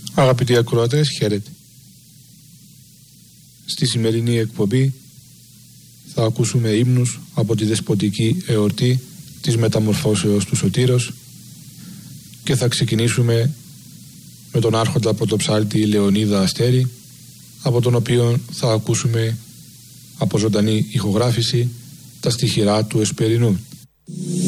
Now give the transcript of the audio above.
Αγαπητοί ακροατές, χαίρετε. Στη σημερινή εκπομπή θα ακούσουμε ύμνους από τη δεσποτική εορτή της μεταμορφώσεως του Σωτήρος και θα ξεκινήσουμε με τον άρχοντα πρωτοψάλτη Λεωνίδα Αστέρη, από τον οποίο θα ακούσουμε από ζωντανή ηχογράφηση τα στιχηρά του Εσπερινού.